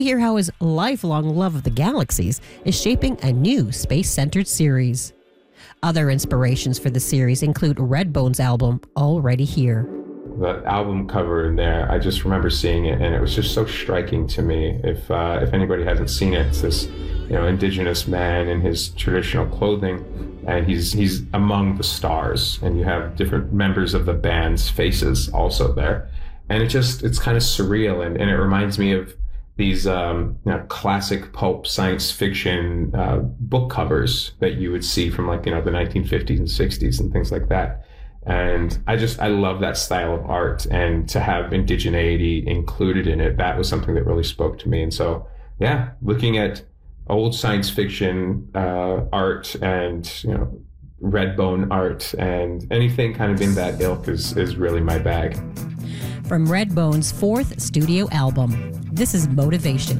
Hear how his lifelong love of the galaxies is shaping a new space-centered series. Other inspirations for the series include Redbone's album, Already Here. The album cover in there, I just remember seeing it, and it was just so striking to me. If anybody hasn't seen it, it's this indigenous man in his traditional clothing, and he's among the stars, and you have different members of the band's faces also there, and it's kind of surreal, and it reminds me of these classic pulp science fiction book covers that you would see from the 1950s and 60s and things like that. And I love that style of art, and to have indigeneity included in it, that was something that really spoke to me. And so, yeah, looking at old science fiction art and Redbone art and anything kind of in that ilk is really my bag. From Redbone's fourth studio album, this is Motivation.